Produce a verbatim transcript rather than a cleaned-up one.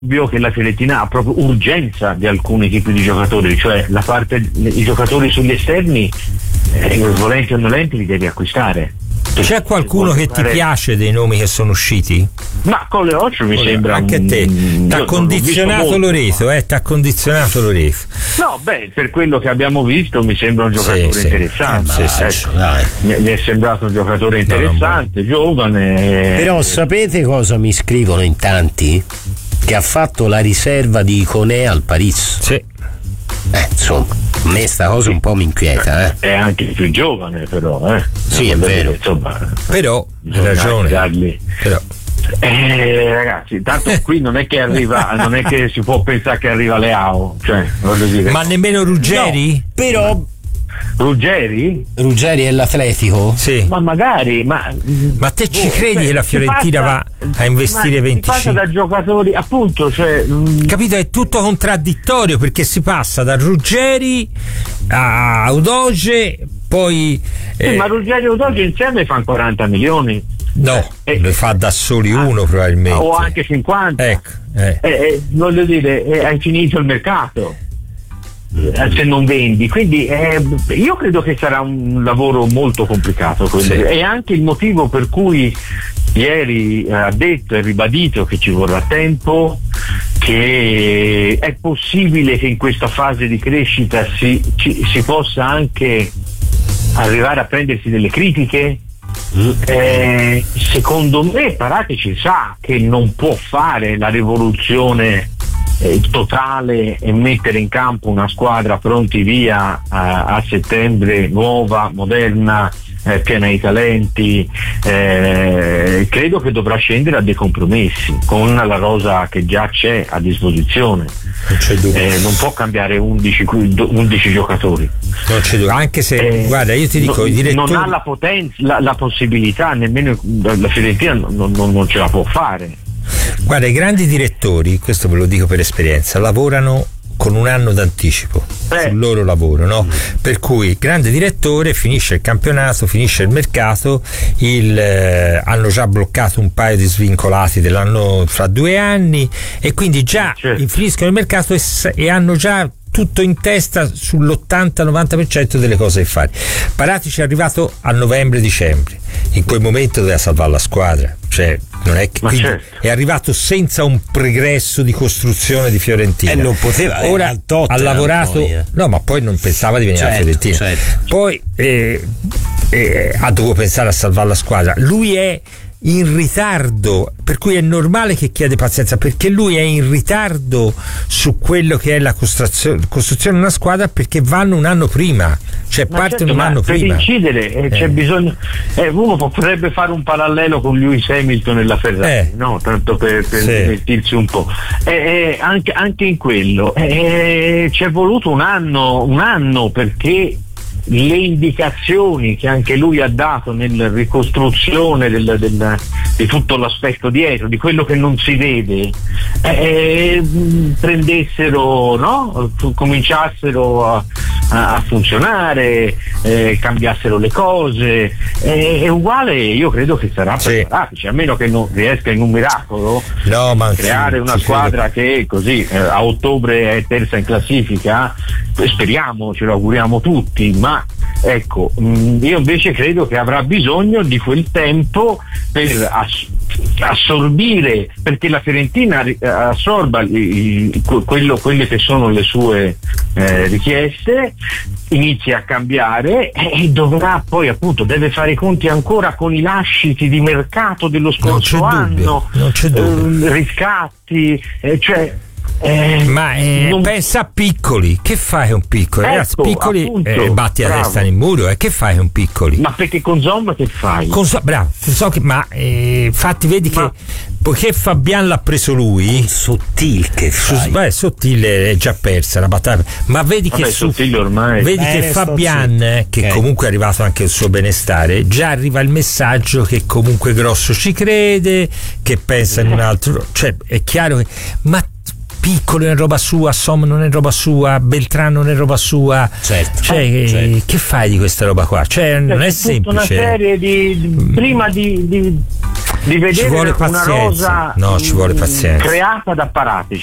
ovvio che la Fiorentina ha proprio urgenza di alcuni tipi di giocatori, cioè la parte, i giocatori sugli esterni, eh, volenti o nolenti, li devi acquistare. C'è qualcuno che ti piace dei nomi che sono usciti? Ma con le occhio mi Ora, sembra anche a te t'ha condizionato Loreto, eh? T'ha condizionato Loreto. No, beh, per quello che abbiamo visto mi sembra un giocatore sì, interessante. Sì, sì, ecco. sì, dai. Mi, mi è sembrato un giocatore interessante, no, giovane. Però sapete cosa mi scrivono in tanti? Che ha fatto la riserva di Iconé al Paris. Sì. Eh, insomma, a me sta cosa un po' mi inquieta, eh. È anche più giovane, però, eh. Sì, è vero. Insomma, però hai ragione. Però. Eh, ragazzi, tanto qui non è che arriva, non è che si può pensare che arriva Leao, cioè, voglio dire. Ma nemmeno Ruggeri? No, però Ruggeri? Ruggeri è l'Atletico? Sì. Ma magari, ma ma te ci boh, credi beh, che la Fiorentina passa, va a investire ma venticinque? Si passa da giocatori, appunto, cioè mh... capito? È tutto contraddittorio, perché si passa da Ruggeri a Udoge, poi sì, eh... ma Ruggeri e Udoge insieme fanno quaranta milioni. No, eh, le fa da soli uno, ah, probabilmente. O anche cinquanta. Ecco, eh. Eh, eh, voglio dire, eh, hai finito il mercato eh, se non vendi. Quindi eh, io credo che sarà un lavoro molto complicato. Sì. E anche il motivo per cui ieri eh, ha detto e ribadito che ci vorrà tempo, che è possibile che in questa fase di crescita si, ci, si possa anche arrivare a prendersi delle critiche. Eh, secondo me Paratici sa che non può fare la rivoluzione eh, totale e mettere in campo una squadra pronti via a, a settembre, nuova, moderna, eh, piena di talenti. Eh, credo che dovrà scendere a dei compromessi con la rosa che già c'è a disposizione. Non c'è dubbio. Eh, non può cambiare undici, undici giocatori. Non c'è dubbio, anche se eh, guarda, io ti dico, no, i direttori... non ha la potenza, la, la possibilità, nemmeno la Fiorentina non, non, non ce la può fare. Guarda, i grandi direttori, questo ve lo dico per esperienza, lavorano con un anno d'anticipo eh. sul loro lavoro, no? Per cui il grande direttore finisce il campionato, finisce il mercato, il, eh, hanno già bloccato un paio di svincolati dell'anno fra due anni e quindi già certo. finiscono il mercato e, e hanno già tutto in testa sull'ottanta novanta per cento delle cose da fare. Paratici è arrivato a novembre-dicembre, in quel momento doveva salvare la squadra, cioè non è che certo. è arrivato senza un pregresso di costruzione di Fiorentina e eh, non poteva, ora ha lavorato poi, eh. no ma poi non pensava di venire certo, alla Fiorentina certo. poi eh, eh, ha dovuto pensare a salvare la squadra. Lui è in ritardo, per cui è normale che chiede pazienza, perché lui è in ritardo su quello che è la costruzione, costruzione di una squadra, perché vanno un anno prima, cioè ma partono certo, un anno per prima. Per incidere eh, c'è eh. bisogno, eh, uno potrebbe fare un parallelo con Lewis Hamilton e la Ferrari, eh. no? Tanto per, per sì. divertirsi un po'. Eh, eh, anche, anche in quello eh, ci è voluto un anno, un anno perché le indicazioni che anche lui ha dato nella ricostruzione del, del, di tutto l'aspetto dietro, di quello che non si vede, eh, prendessero, no? cominciassero a, a funzionare, eh, cambiassero le cose. Eh, è uguale, io credo che sarà per sì. Paratici, a meno che non riesca in un miracolo no, ma creare sì, una squadra credo. Che così eh, a ottobre è terza in classifica, speriamo, ce lo auguriamo tutti, ma ecco, io invece credo che avrà bisogno di quel tempo per ass- assorbire, perché la Fiorentina assorba i, quello, quelle che sono le sue eh, richieste, inizia a cambiare e dovrà poi appunto deve fare i conti ancora con i lasciti di mercato dello scorso anno, non c'è dubbio. Eh, riscatti, eh, cioè Eh, ma eh, non... pensa a Piccoli, che fai con Piccoli? Ecco, Ragazzi, Piccoli appunto, eh, batti bravo. la testa nel muro, eh, che fai con Piccoli? Ma perché con Zomba che fai? Con so, bravo, so che, ma eh, infatti vedi ma... che poiché Fabian l'ha preso lui, Sottile che fai. Su, beh, Sottile è già persa la battaglia, ma vedi Vabbè, che su, ormai. vedi Bene, che Fabian, sì. che okay. comunque è arrivato anche il suo benestare, già arriva il messaggio che comunque Grosso ci crede, che pensa in un altro, cioè è chiaro che ma Piccolo è roba sua, Som non è roba sua, Beltrán non è roba sua, certo, cioè certo. che fai di questa roba qua? Cioè non è semplice. Una serie di, di prima di, di di vedere ci vuole una pazienza. rosa no, ci vuole pazienza. creata da Paratici.